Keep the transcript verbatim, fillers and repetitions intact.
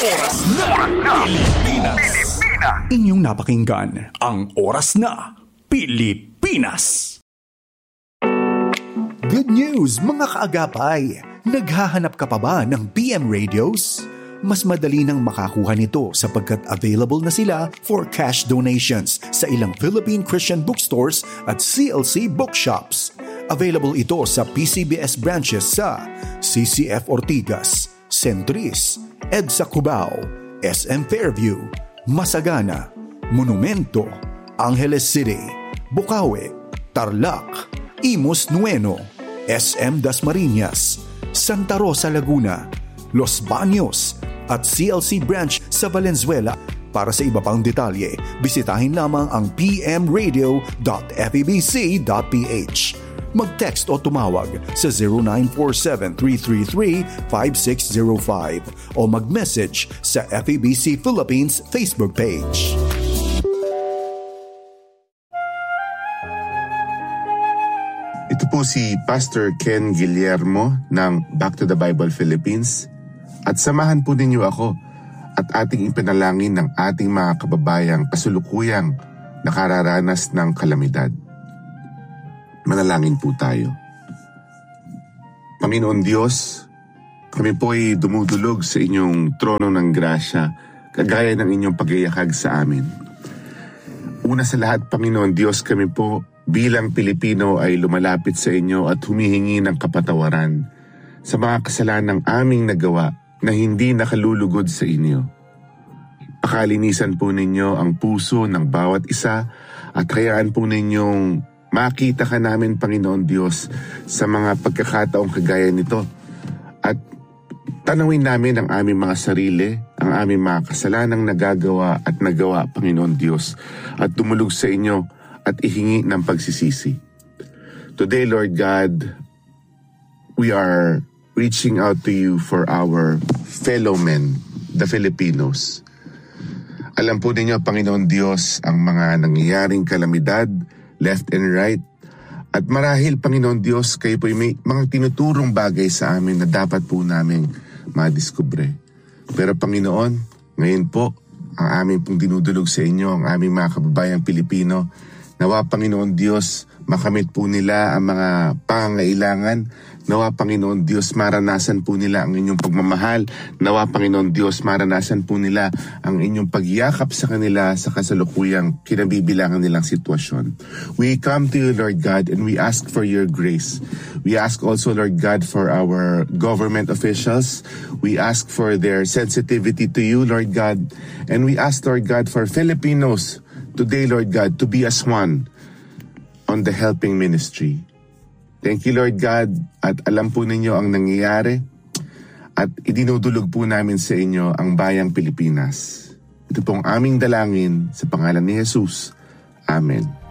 Oras na Pilipinas. Pilipinas. Inyong napakinggan ang Oras na Pilipinas. Good news mga kaagapay! Naghahanap ka pa ba ng P M radios? Mas madali nang makakuha nito sapagkat available na sila for cash donations sa ilang Philippine Christian bookstores at C L C bookshops. Available ito sa P C B S branches sa C C F Ortigas, Centris, EDSA Cubao, S M Fairview, Masagana, Monumento, Angeles City, Bukawi, Tarlac, Imus Nueno, S M Dasmariñas, Santa Rosa Laguna, Los Baños at C L C branch sa Valenzuela. Para sa iba pang detalye, bisitahin lamang ang p m radio dot f e b c dot p h. Mag-text o tumawag sa zero nine four seven, three three three, five six zero five o mag-message sa F E B C Philippines Facebook page. Ito po si Pastor Ken Guillermo ng Back to the Bible Philippines at samahan po ninyo ako at ating ipinalangin ng ating mga kababayang kasulukuyang nakararanas ng kalamidad. Manalangin po tayo. Panginoon Diyos, kami po ay dumudulog sa inyong trono ng grasya, kagaya ng inyong pag-iakag sa amin. Una sa lahat, Panginoon Diyos, kami po bilang Pilipino ay lumalapit sa inyo at humihingi ng kapatawaran sa mga kasalanang aming nagawa na hindi nakalulugod sa inyo. Pakalinisan po ninyo ang puso ng bawat isa at hayaan po ninyong makita ka namin, Panginoon Diyos, sa mga pagkakataong kagaya nito. At tanawin namin ang aming mga sarili, ang aming mga kasalanang nagagawa at nagawa, Panginoon Diyos, at tumulog sa inyo at ihingi ng pagsisisi. Today, Lord God, we are reaching out to you for our fellow men, the Filipinos. Alam po ninyo, Panginoon Diyos, ang mga nangyayaring kalamidad, left and right. At marahil, Panginoon Diyos, kayo po may mga tinuturong bagay sa amin na dapat po namin madiskubre. Pero Panginoon, ngayon po, ang aming pong dinudulog sa inyo, ang aming mga kababayang Pilipino, nawa Panginoon Diyos, makamit po nila ang mga pangangailangan. Nawa Panginoon Diyos, maranasan po nila ang inyong pagmamahal. Nawa Panginoon Diyos, maranasan po nila ang inyong pagyakap sa kanila sa kasalukuyang kinabibilangan nilang sitwasyon. We come to you, Lord God, and we ask for your grace. We ask also, Lord God, for our government officials. We ask for their sensitivity to you, Lord God. And we ask, Lord God, for Filipinos today, Lord God, to be as one on the helping ministry. Thank you, Lord God, at alam po ninyo ang nangyayari at idinudulog po namin sa inyo ang bayang Pilipinas. Ito pong aming dalangin sa pangalan ni Jesus. Amen.